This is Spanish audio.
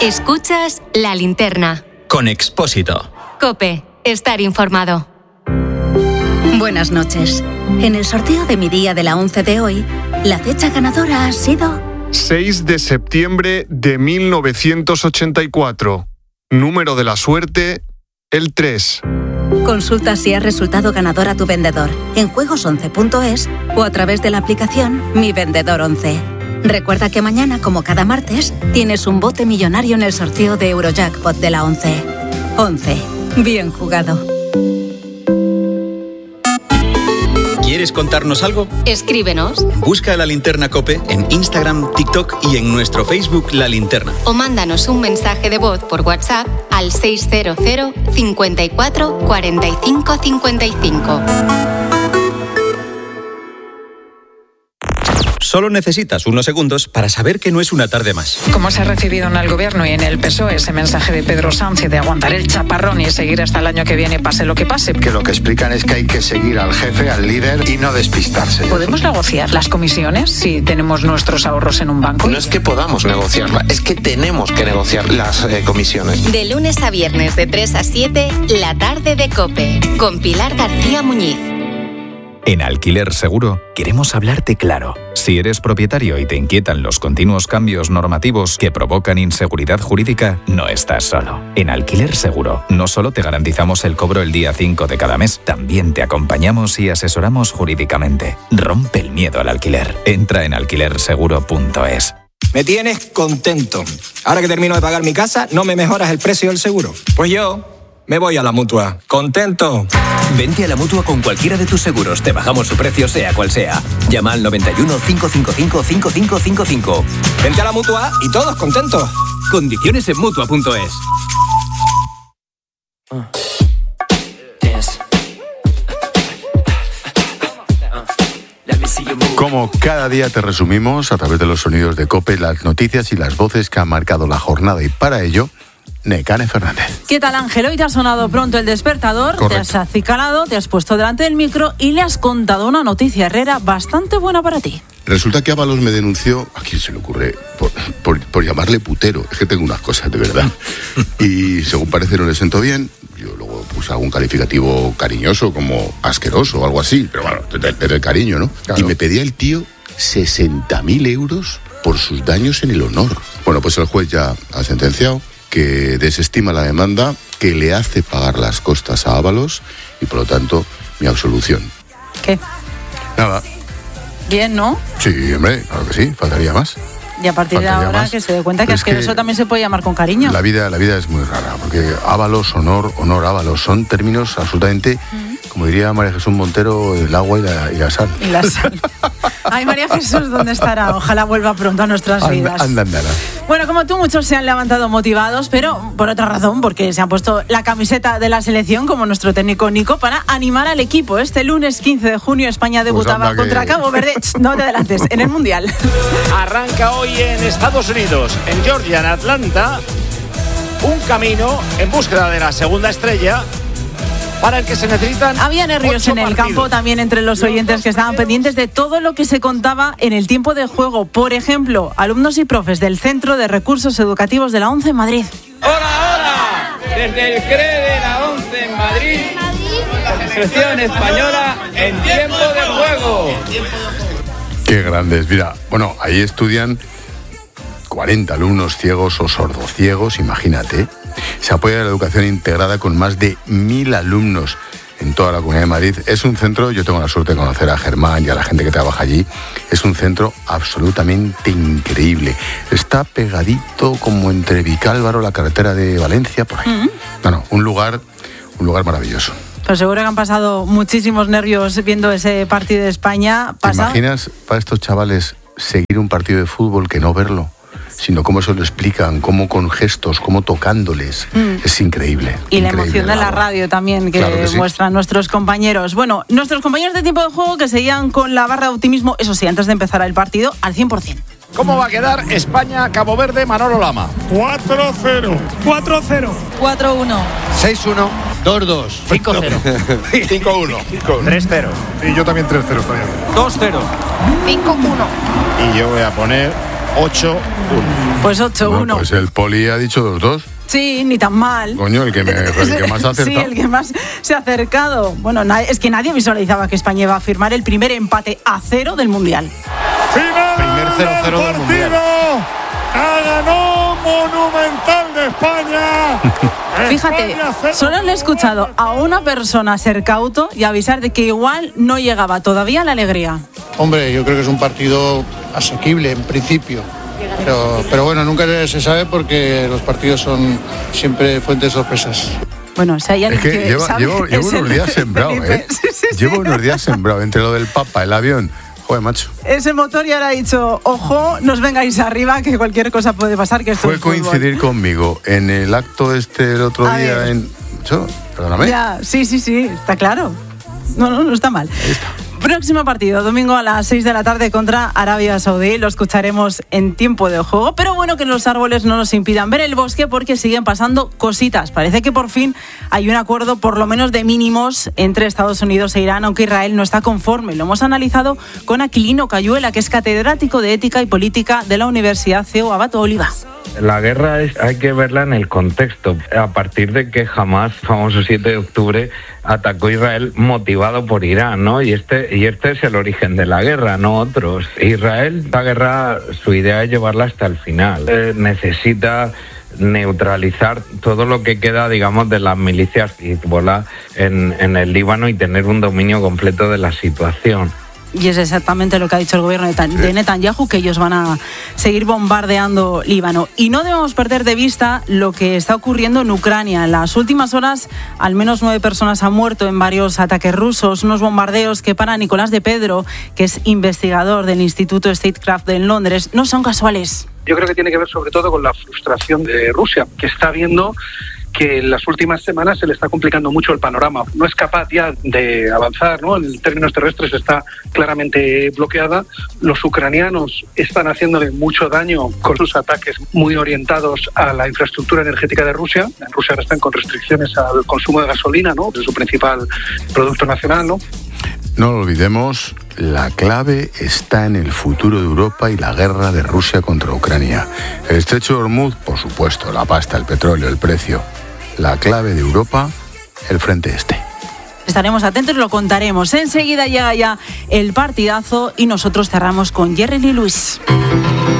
Escuchas La Linterna. Con Expósito. COPE. Estar informado. Buenas noches. En el sorteo de mi día de la 11 de hoy, la fecha ganadora ha sido 6 de septiembre de 1984. Número de la suerte, el 3. Consulta si has resultado ganador a tu vendedor en juegos11.es o a través de la aplicación Mi Vendedor 11. Recuerda que mañana, como cada martes, tienes un bote millonario en el sorteo de Eurojackpot de la 11. 11. Bien jugado. ¿Quieres contarnos algo? Escríbenos. Busca La Linterna COPE en Instagram, TikTok y en nuestro Facebook La Linterna. O mándanos un mensaje de voz por WhatsApp al 600 54 45 55. Solo necesitas unos segundos para saber que no es una tarde más. ¿Cómo se ha recibido en el Gobierno y en el PSOE ese mensaje de Pedro Sánchez de aguantar el chaparrón y seguir hasta el año que viene, pase lo que pase? Que lo que explican es que hay que seguir al jefe, al líder y no despistarse. ¿Podemos negociar las comisiones si tenemos nuestros ahorros en un banco? No es que podamos negociarlas, es que tenemos que negociar las comisiones. De lunes a viernes de 3 a 7, La Tarde de COPE, con Pilar García Muñiz. En Alquiler Seguro queremos hablarte claro. Si eres propietario y te inquietan los continuos cambios normativos que provocan inseguridad jurídica, no estás solo. En Alquiler Seguro no solo te garantizamos el cobro el día 5 de cada mes, también te acompañamos y asesoramos jurídicamente. Rompe el miedo al alquiler. Entra en alquilerseguro.es. Me tienes contento. Ahora que termino de pagar mi casa, ¿no me mejoras el precio del seguro? Pues yo me voy a la Mutua. ¡Contento! Vente a la Mutua con cualquiera de tus seguros. Te bajamos su precio, sea cual sea. Llama al 91 555 5555. Vente a la Mutua y todos contentos. Condiciones en Mutua.es. Como cada día te resumimos a través de los sonidos de COPE las noticias y las voces que han marcado la jornada, y para ello Nekane Fernández. ¿Qué tal, Ángel? Hoy te ha sonado pronto el despertador. Correcto. Te has acicalado, te has puesto delante del micro y le has contado una noticia, Herrera, bastante buena para ti. Resulta que Ábalos me denunció, ¿a quién se le ocurre? Por llamarle putero. Es que tengo unas cosas, de verdad. Y según parece no le sentó bien. Yo luego puse algún calificativo cariñoso, como asqueroso o algo así. Pero bueno, desde el cariño, ¿no? Claro. Y me pedía el tío 60.000 euros por sus daños en el honor. Bueno, pues el juez ya ha sentenciado que desestima la demanda, que le hace pagar las costas a Ábalos y, por lo tanto, mi absolución. ¿Qué? Nada. Bien, ¿no? Sí, hombre, claro que sí, faltaría más. Y a partir de ahora que se dé cuenta que asqueroso también se puede llamar con cariño. La vida es muy rara, porque Ábalos, honor, Ábalos, son términos absolutamente, como diría María Jesús Montero, el agua y la sal. Y la sal. Ay, María Jesús, ¿dónde estará? Ojalá vuelva pronto a nuestras vidas. Anda. Bueno, como tú, muchos se han levantado motivados, pero por otra razón, porque se han puesto la camiseta de la selección, como nuestro técnico Nico, para animar al equipo. Este lunes 15 de junio España debutaba contra Cabo Verde. No te adelantes, en el Mundial. Arranca hoy en Estados Unidos, en Georgia, en Atlanta, un camino en búsqueda de la segunda estrella, para el que se necesitan. Había nervios en el campo, también entre los oyentes que estaban pendientes de todo lo que se contaba en el tiempo de juego. Por ejemplo, alumnos y profes del Centro de Recursos Educativos de la ONCE en Madrid. ¡Hola! Desde el CRE de la ONCE en Madrid, selección española en tiempo de juego. Qué grandes. Mira, bueno, ahí estudian 40 alumnos ciegos o sordociegos, imagínate. Se apoya la educación integrada con más de 1.000 alumnos en toda la Comunidad de Madrid. Es un centro, yo tengo la suerte de conocer a Germán y a la gente que trabaja allí, es un centro absolutamente increíble. Está pegadito como entre Vicálvaro, la carretera de Valencia, por ahí. Un lugar maravilloso. Pues seguro que han pasado muchísimos nervios viendo ese partido de España. ¿Te imaginas para estos chavales seguir un partido de fútbol que no verlo? Sino cómo se lo explican, cómo con gestos, cómo tocándoles. Es increíble. Y la emoción de la radio también que muestran nuestros compañeros. Bueno, nuestros compañeros de tiempo de juego que seguían con la barra de optimismo, eso sí, antes de empezar el partido, al 100%. ¿Cómo va a quedar España-Cabo Verde, Manolo Lama? 4-0. 4-0. 4-1. 6-1. 2-2. 5-0. 5-1. 3-0. Y yo también 3-0 estoy. 2-0. 5-1. Y yo voy a poner 8-1. Pues 8-1. Bueno, pues el Poli ha dicho 2-2. Sí, ni tan mal. Coño, el que más ha acertado. Sí, el que más se ha acercado. Bueno, es que nadie visualizaba que España iba a firmar el primer empate a 0 del Mundial. Final primer 0-0 del Mundial. Ganó Monumental de España. Fíjate, solo le he escuchado a una persona ser cauto y avisar de que igual no llegaba todavía la alegría. Hombre, yo creo que es un partido asequible en principio. Pero bueno, nunca se sabe porque los partidos son siempre fuente de sorpresas. Bueno, si hay alguien que llevo unos días sembrado, ¿eh? Sí. Llevo unos días sembrado entre lo del Papa, el avión. Joder, macho. Ese motor ya le ha dicho, ojo, no os vengáis arriba, que cualquier cosa puede pasar, que esto fue es fútbol. Coincidir conmigo en el acto el otro día en... Perdóname. Ya, sí, está claro. No está mal. Ahí está. Próximo partido, domingo a las 6 de la tarde contra Arabia Saudí. Lo escucharemos en tiempo de juego. Pero bueno, que los árboles no nos impidan ver el bosque porque siguen pasando cositas. Parece que por fin hay un acuerdo, por lo menos de mínimos, entre Estados Unidos e Irán, aunque Israel no está conforme. Lo hemos analizado con Aquilino Cayuela, que es catedrático de Ética y Política de la Universidad CEU Abato Oliva. La guerra hay que verla en el contexto. A partir de que Hamás, famoso 7 de octubre, atacó a Israel motivado por Irán, ¿no? Y este es el origen de la guerra, no otros. Israel, la guerra, su idea es llevarla hasta el final. Necesita neutralizar todo lo que queda, digamos, de las milicias Hezbollah en el Líbano y tener un dominio completo de la situación. Y es exactamente lo que ha dicho el gobierno de Netanyahu, que ellos van a seguir bombardeando Líbano. Y no debemos perder de vista lo que está ocurriendo en Ucrania. En las últimas horas, al menos 9 personas han muerto en varios ataques rusos, unos bombardeos que para Nicolás de Pedro, que es investigador del Instituto Statecraft en Londres, no son casuales. Yo creo que tiene que ver sobre todo con la frustración de Rusia, que está viendo que en las últimas semanas se le está complicando mucho el panorama. No es capaz ya de avanzar, ¿no? En términos terrestres está claramente bloqueada. Los ucranianos están haciéndole mucho daño con sus ataques muy orientados a la infraestructura energética de Rusia. En Rusia ahora están con restricciones al consumo de gasolina, ¿no? Es su principal producto nacional, ¿no? No lo olvidemos, la clave está en el futuro de Europa y la guerra de Rusia contra Ucrania. El estrecho de Hormuz, por supuesto, la pasta, el petróleo, el precio. La clave de Europa, el frente este. Estaremos atentos y lo contaremos. Enseguida llega ya el partidazo y nosotros cerramos con Jerry Lee Lewis.